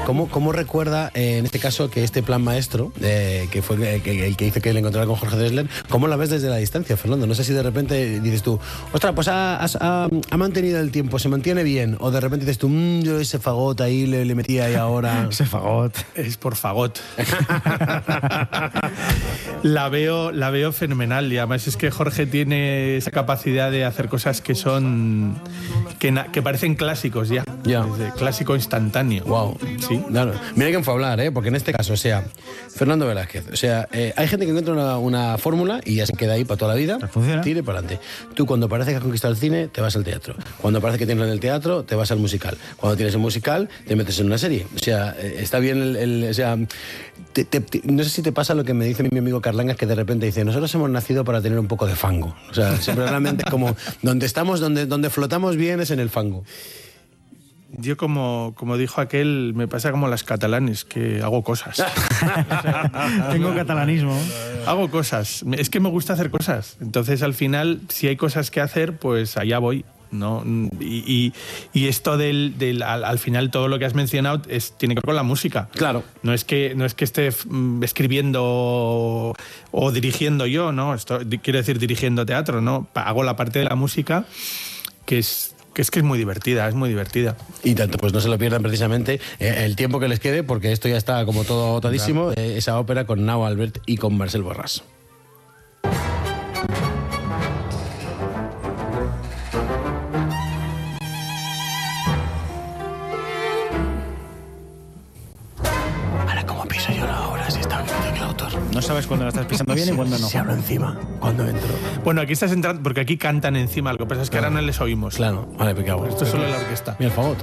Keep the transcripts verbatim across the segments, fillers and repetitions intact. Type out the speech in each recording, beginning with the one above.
¿Cómo, cómo recuerda, eh, en este caso, que este plan maestro, eh, que fue el que, el que hizo que le encontrara con Jorge Drexler, cómo la ves desde la distancia, Fernando? No sé si de repente dices tú, ostras, pues ha, ha, ha mantenido el tiempo, se mantiene bien, o de repente dices tú, mmm, yo ese fagot ahí le, le metí ahí ahora. Ese fagot. Es por fagot. la, veo, la veo fenomenal y además es que Jorge tiene esa capacidad de hacer cosas que son... que, na, que parecen clásicos ya. Ya. Desde clásico instantáneo. Wow. Sí. Claro. Mira quién fue a hablar, ¿eh? Porque en este caso, o sea, Fernando Velázquez, o sea, eh, hay gente que encuentra una, una fórmula y ya se queda ahí para toda la vida. ¿Funciona? Tire para adelante. Tú, cuando parece que has conquistado el cine, te vas al teatro. Cuando parece que tienes el teatro, te vas al musical. Cuando tienes el musical, te metes en una serie. O sea, eh, está bien el... el o sea, te, te, te, no sé si te pasa lo que me dice mi amigo Carlangas, que de repente dice, nosotros hemos nacido para tener un poco de fango. O sea, siempre realmente como donde estamos, donde, donde flotamos bien es en el fango. Yo, como, como dijo aquel, me pasa como las catalanes, que hago cosas. Tengo catalanismo. Hago cosas. Es que me gusta hacer cosas. Entonces, al final, si hay cosas que hacer, pues allá voy, ¿no? Y, y, y esto del, del al, al final, todo lo que has mencionado es, tiene que ver con la música. Claro. No es que, no es que esté mm, escribiendo o, o dirigiendo yo, ¿no? Esto, quiero decir, dirigiendo teatro, ¿no? Hago la parte de la música que es... que es que es muy divertida, es muy divertida. Y tanto, pues no se lo pierdan precisamente eh, el tiempo que les quede, porque esto ya está como todo agotadísimo, eh, esa ópera con Nao Albert y con Marcel Borràs. Ahora, ¿cómo piso yo la obra si está aquí el autor? No sabes cuándo la estás pisando bien y cuándo no. Se habla encima, cuando entro. Bueno, aquí estás entrando, porque aquí cantan encima, lo que pasa es que Claro. ahora no les oímos. Claro, vale, pues qué hago. Esto es solo la orquesta. Mira el fagot.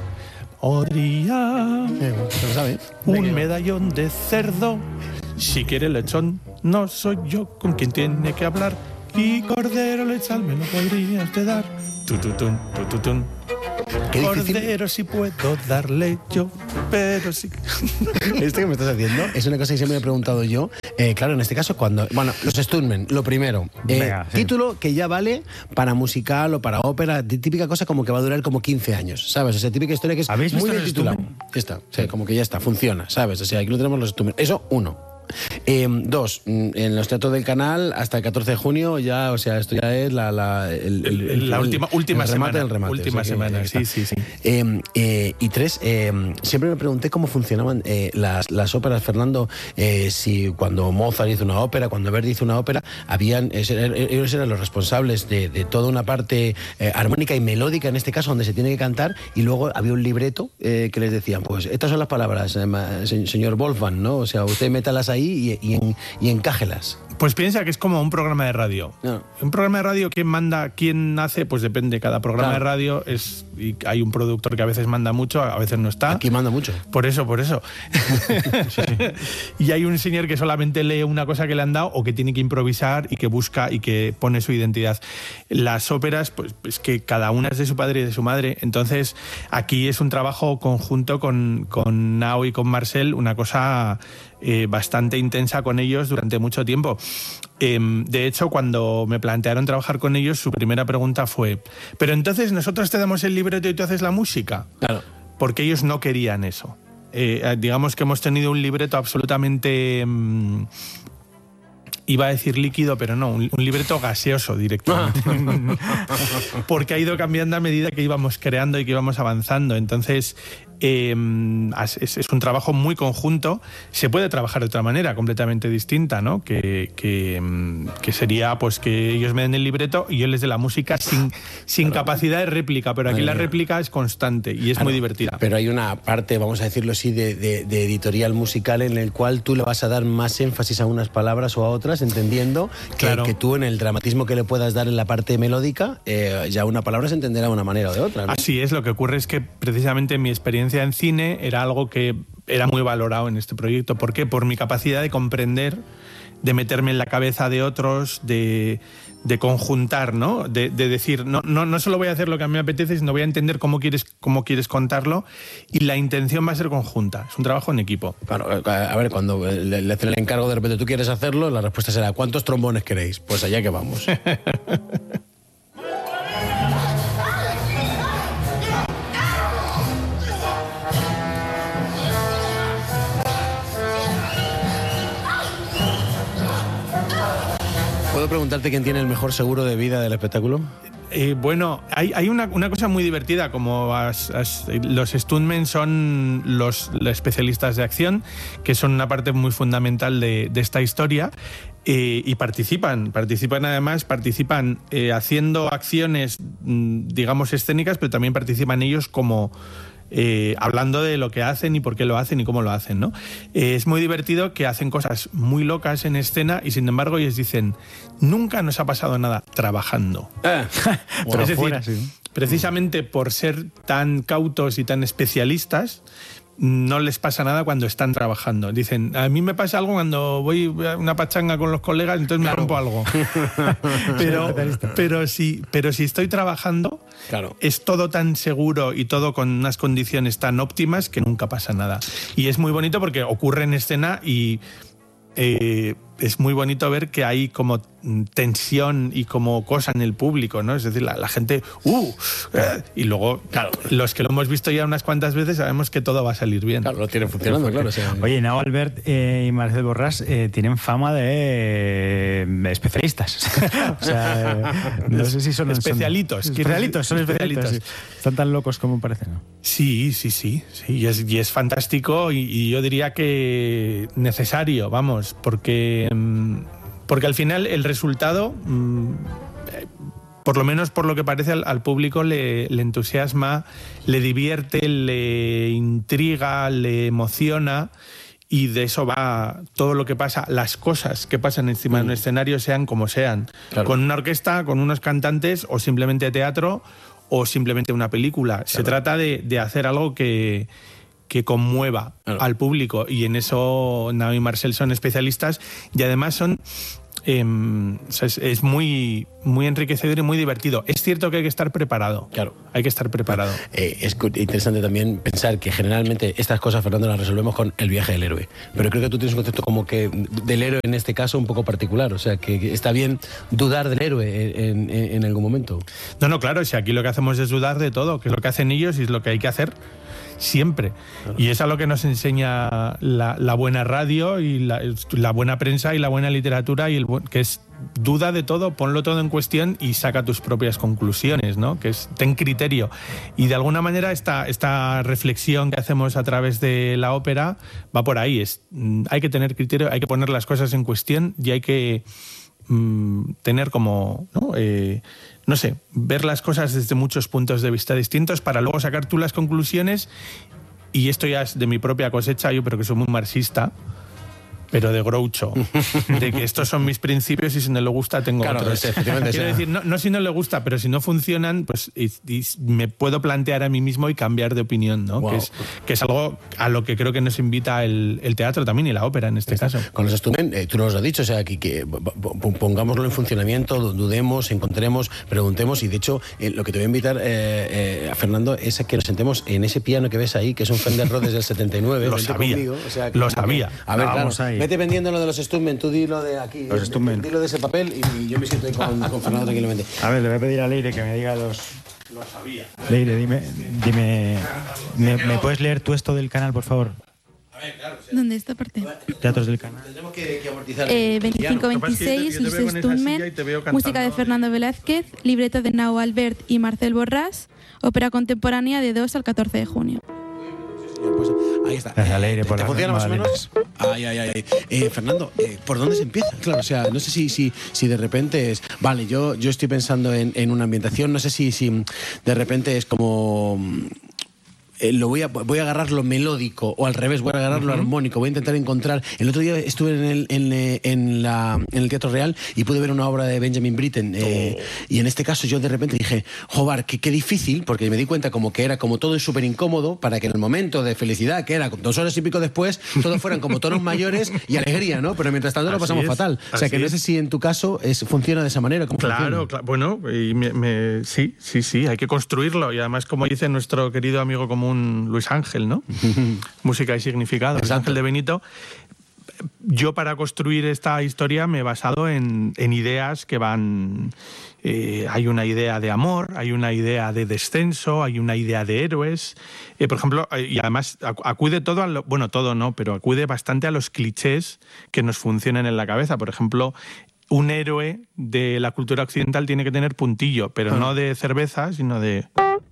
Podría Eh, se lo sabe. un medallón de cerdo, si quiere lechón, no soy yo con quien tiene que hablar, y cordero lechal me lo podría usted dar. Tututun, tututun. Qué difícil. Cordero si puedo darle yo, pero sí. Esto que me estás haciendo es una cosa que siempre me he preguntado yo. Eh, claro, en este caso, cuando... Bueno, los Stuntmen, lo primero. Eh, Venga, sí. Título que ya vale para musical o para ópera. Típica cosa como que va a durar como quince años, ¿sabes? O sea, típica historia que es ¿Habéis muy visto bien los titulado. Stuntmen? Ya está. O sea, como que ya está, funciona, ¿sabes? O sea, aquí lo tenemos los Stuntmen. Eso, uno. Eh, dos, en los teatros del canal hasta el catorce de junio ya, o sea, esto ya es la, la, el, el, el, la última, última el remate semana. del remate. Última o sea, semana, que, sí, sí, sí. eh, eh, y tres, eh, siempre me pregunté cómo funcionaban eh, las, las óperas, Fernando, eh, si cuando Mozart hizo una ópera, cuando Verdi hizo una ópera, habían, ellos eran los responsables de, de toda una parte eh, armónica y melódica, en este caso, donde se tiene que cantar, y luego había un libreto eh, que les decían, pues estas son las palabras, eh, señor Wolfgang, ¿no? O sea, usted métalas ahí y, y, en, y encájelas. Pues piensa que es como un programa de radio. No. Un programa de radio, ¿quién manda, quién hace? Pues depende. Cada programa Claro. de radio es... Y hay un productor que a veces manda mucho, a veces no está. Aquí manda mucho. Por eso, por eso. Sí, sí. Y hay un señor que solamente lee una cosa que le han dado o que tiene que improvisar y que busca y que pone su identidad. Las óperas, pues es que cada una es de su padre y de su madre. Entonces, aquí es un trabajo conjunto con, con Nao y con Marcel, una cosa eh, bastante intensa con ellos durante mucho tiempo. Eh, de hecho, cuando me plantearon trabajar con ellos, su primera pregunta fue: ¿pero entonces nosotros te damos el libreto y tú haces la música? Claro. Porque ellos no querían eso. Eh, digamos que hemos tenido un libreto absolutamente... Mmm, iba a decir líquido, pero no, un, un libreto gaseoso directamente. Porque ha ido cambiando a medida que íbamos creando y que íbamos avanzando. Entonces, eh, es, es un trabajo muy conjunto. Se puede trabajar de otra manera, completamente distinta, ¿no? Que, que, que sería pues que ellos me den el libreto y yo les dé la música sin, sin claro. capacidad de réplica. Pero aquí Madre la mía. réplica es constante y es claro, muy divertida. Pero hay una parte, vamos a decirlo así, de, de, de editorial musical en el cual tú le vas a dar más énfasis a unas palabras o a otras, entendiendo que, claro. que tú en el dramatismo que le puedas dar en la parte melódica, eh, ya una palabra se entenderá de una manera o de otra, ¿no? Así es, lo que ocurre es que precisamente mi experiencia en cine era algo que era muy valorado en este proyecto. ¿Por qué? Por mi capacidad de comprender, de meterme en la cabeza de otros, de, de conjuntar, ¿no? De, de decir, no, no, no solo voy a hacer lo que a mí me apetece, sino voy a entender cómo quieres, cómo quieres contarlo, y la intención va a ser conjunta. Es un trabajo en equipo. Claro, a ver, cuando le, le hacen el encargo, de repente tú quieres hacerlo, la respuesta será: ¿cuántos trombones queréis? Pues allá que vamos. preguntarte quién tiene el mejor seguro de vida del espectáculo? Eh, bueno, hay, hay una, una cosa muy divertida, como as, as, los stuntmen son los, los especialistas de acción, que son una parte muy fundamental de, de esta historia, eh, y participan, participan además, participan eh, haciendo acciones, digamos, escénicas, pero también participan ellos como... Eh, hablando de lo que hacen y por qué lo hacen y cómo lo hacen, ¿no? Eh, es muy divertido que hacen cosas muy locas en escena y sin embargo ellos dicen, nunca nos ha pasado nada trabajando. Ah, Pero es decir, fuera, sí. precisamente por ser tan cautos y tan especialistas, no les pasa nada cuando están trabajando. Dicen, a mí me pasa algo cuando voy a una pachanga con los colegas, entonces me rompo algo. pero, pero, si, pero si estoy trabajando, claro, es todo tan seguro y todo con unas condiciones tan óptimas que nunca pasa nada. Y es muy bonito porque ocurre en escena y eh, es muy bonito ver que hay como tensión y como cosa en el público, ¿no? Es decir, la, la gente, ¡uh! Eh, y luego, claro, los que lo hemos visto ya unas cuantas veces sabemos que todo va a salir bien. Claro, lo tienen funcionando, claro. O sea, Oye, Nao Albert eh, y Marcel Borràs eh, tienen fama de eh, especialistas. O sea, eh, no sé si son... Especialitos. Son, especialitos, son especialitos. Sí. Están tan locos como parecen, ¿no? Sí, sí, sí. sí y, es, y es fantástico y, y yo diría que necesario, vamos, porque... Porque al final el resultado, por lo menos por lo que parece al, al público, le, le entusiasma, le divierte, le intriga, le emociona y de eso va todo lo que pasa, las cosas que pasan encima mm. de un escenario, sean como sean. Claro. Con una orquesta, con unos cantantes o simplemente teatro o simplemente una película. Claro. Se trata de, de hacer algo que... que conmueva claro. al público y en eso Nao y Marcel son especialistas y además son eh, es, es muy, muy enriquecedor y muy divertido. Es cierto que hay que estar preparado, claro, hay que estar preparado. Eh, es interesante también pensar que generalmente estas cosas, Fernando, las resolvemos con el viaje del héroe, pero creo que tú tienes un concepto como que del héroe en este caso un poco particular, o sea que está bien dudar del héroe en, en, en algún momento. No, no, claro, si aquí lo que hacemos es dudar de todo, que es lo que hacen ellos y es lo que hay que hacer siempre. Claro. Y es a lo que nos enseña la, la buena radio y la, la buena prensa y la buena literatura, y el buen, que es duda de todo, ponlo todo en cuestión y saca tus propias conclusiones, ¿no? Que es ten criterio. Y de alguna manera esta, esta reflexión que hacemos a través de la ópera va por ahí. Es, hay que tener criterio, hay que poner las cosas en cuestión y hay que mmm, tener como... ¿no? Eh, no sé, ver las cosas desde muchos puntos de vista distintos para luego sacar tú las conclusiones, y esto ya es de mi propia cosecha, yo creo que soy muy marxista, pero de Groucho, de que estos son mis principios y si no le gusta tengo claro, otros. Quiero decir, no, no si no le gusta, pero si no funcionan, pues y, y me puedo plantear a mí mismo y cambiar de opinión, ¿no? Wow. Que, es, que es algo a lo que creo que nos invita el, el teatro también y la ópera en este caso. Con los stuntmen, eh, tú nos lo has dicho, o sea, que, que pongámoslo en funcionamiento, dudemos, encontremos, preguntemos, y de hecho eh, lo que te voy a invitar, eh, eh, a Fernando, es a que nos sentemos en ese piano que ves ahí, que es un Fender Rhodes del setenta y nueve. Lo sabía, conmigo, o sea, que, lo sabía. A ver, Vamos claro, ahí. Vete vendiendo lo de los stuntmen, tú dilo de aquí, los stuntmen. Dilo de ese papel y yo me siento ahí con, con Fernando tranquilamente. A ver, le voy a pedir a Leire que me diga los... Lo sabía. Leire, dime, dime ¿me, ¿me puedes leer tú esto del canal, por favor? A ver, claro. Sí. ¿Dónde esta parte? Teatros del canal. Tendremos que, que amortizar. Eh, veinticinco veintiséis, Luis Stuntmen, música de Fernando Velázquez, libreto de Nao Albert y Marcel Borràs, ópera contemporánea de dos al catorce de junio. Pues ahí está. Gracias, Leire, por ¿Te la funciona más o menos? Ay, ay, ay. Eh, Fernando, eh, ¿por dónde se empieza? Claro, o sea, no sé si, si, si de repente es... Vale, yo, yo estoy pensando en, en una ambientación, no sé si, si de repente es como... Eh, lo voy a, voy a agarrar lo melódico o al revés, voy a agarrar lo uh-huh. armónico, voy a intentar encontrar... El otro día estuve en el, en, en, la, en el Teatro Real y pude ver una obra de Benjamin Britten eh, oh. y en este caso yo de repente dije, joder, qué, qué difícil, porque me di cuenta como que era como todo súper incómodo para que en el momento de felicidad, que era dos horas y pico después, todos fueran como tonos mayores y alegría, ¿no? Pero mientras tanto lo pasamos es, fatal. O sea, que no sé si en tu caso es, funciona de esa manera. ¿Cómo claro, claro, bueno, y me, me, sí, sí, sí, hay que construirlo y además, como dice nuestro querido amigo común Luis Ángel, ¿no? Música y significado, Luis Ángel de Benito. Yo para construir esta historia me he basado en, en ideas que van... Eh, hay una idea de amor, hay una idea de descenso, hay una idea de héroes. Eh, por ejemplo, y además acude todo a lo, bueno, todo no, pero acude bastante a los clichés que nos funcionan en la cabeza. Por ejemplo, un héroe de la cultura occidental tiene que tener puntillo, pero ah. no de cerveza, sino de...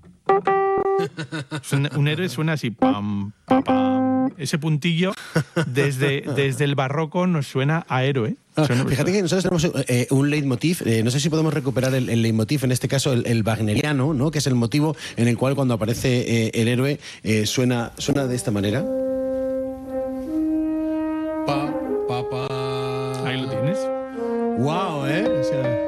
Un héroe suena así, pam, pam, pam. Ese puntillo desde, desde el barroco nos suena a héroe. Ah, fíjate que nosotros tenemos eh, un leitmotiv, eh, no sé si podemos recuperar el, el leitmotiv, en este caso el, el wagneriano, ¿no? Que es el motivo en el cual cuando aparece eh, el héroe eh, suena, suena de esta manera. Pa, pa, pa. Ahí lo tienes. Wow, ¿eh? O sea...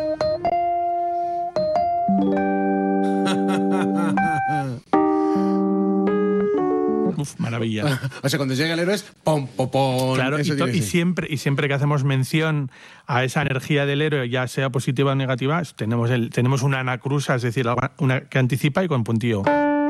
Uf, maravilla. O sea, cuando llega el héroe es pom, pom, pom. Claro, y, to- y, siempre, y siempre que hacemos mención a esa energía del héroe, ya sea positiva o negativa, tenemos, el, tenemos una anacrusa, es decir, una que anticipa y con puntillo.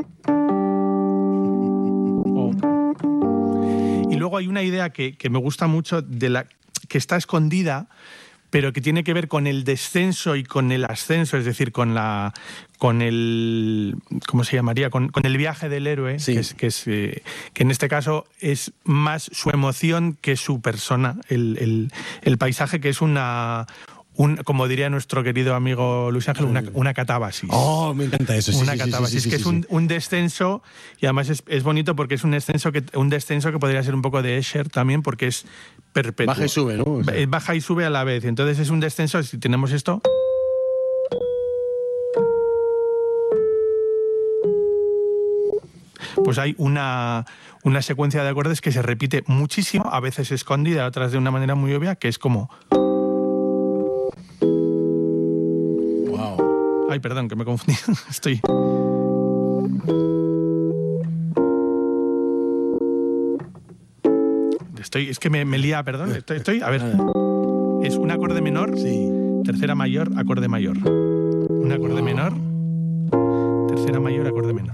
Oh. Y luego hay una idea que, que me gusta mucho, de la que está escondida, pero que tiene que ver con el descenso y con el ascenso, es decir, con la con el ¿cómo se llamaría? Con, con el viaje del héroe, sí. que, es, que, es, eh, que en este caso es más su emoción que su persona, el, el, el paisaje, que es una... Un, como diría nuestro querido amigo Luis Ángel, una, una catábasis. Oh, me encanta eso. Sí, una sí, catábasis, sí, sí, sí, que sí, es un, un descenso, y además es, es bonito porque es un descenso que un descenso que podría ser un poco de Escher también, porque es perpetuo. Baja y sube, ¿no? O sea. Baja y sube a la vez. Entonces es un descenso, si tenemos esto... Pues hay una, una secuencia de acordes que se repite muchísimo, a veces escondida, otras de una manera muy obvia, que es como... Ay, perdón, que me confundí. Estoy... Estoy... Es que me, me lía, perdón. Estoy, estoy... A ver. Es un acorde menor, sí. tercera mayor, acorde mayor. Un acorde menor, tercera mayor, acorde menor.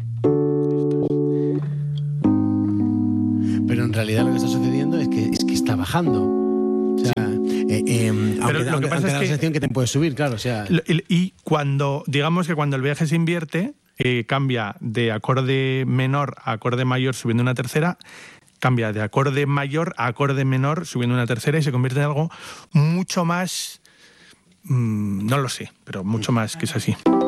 Pero en realidad lo que está sucediendo es que, es que está bajando. O sea, eh, eh, aunque, lo que pasa es da la que, sensación que te puedes subir, claro. O sea. Y cuando, digamos que cuando el viaje se invierte, eh, cambia de acorde menor a acorde mayor subiendo una tercera, cambia de acorde mayor a acorde menor subiendo una tercera y se convierte en algo mucho más, mmm, no lo sé, pero mucho más que es así.